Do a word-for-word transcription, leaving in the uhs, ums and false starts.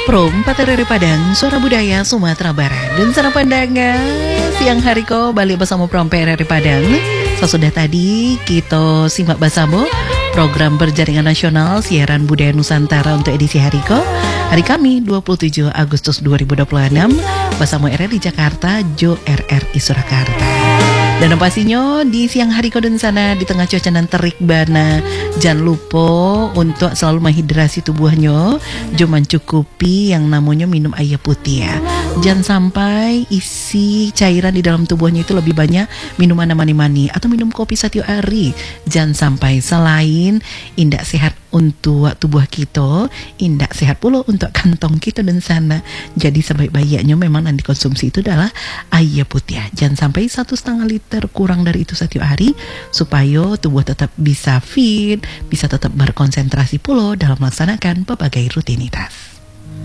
Prom Paterere Padang, Suara Budaya Sumatera Barat. Dan sana pandangan siang hari ko balik bersama Prom P R R Padang. Sesudah tadi kita simak bersama program berjaringan nasional siaran budaya Nusantara untuk edisi hari ko. Hari kami dua puluh tujuh Agustus dua ribu dua puluh enam bersama R R I Jakarta, Jo R R I Surakarta. Dan pastinya di siang hari kau dan sana di tengah cuaca dan terik bana, jangan lupa untuk selalu menghidrasi tubuhnya, jangan cukupi yang namanya minum air putih ya. Jangan sampai isi cairan di dalam tubuhnya itu lebih banyak minuman mani-mani atau minum kopi setiap hari. Jangan sampai selain indah sehat untuk tubuh kita, indah sehat pula untuk kantong kita dan sana. Jadi sebaik-baiknya memang yang dikonsumsi itu adalah air putih. Jangan sampai satu setengah liter kurang dari itu setiap hari supaya tubuh tetap bisa fit, bisa tetap berkonsentrasi pula dalam melaksanakan berbagai rutinitas.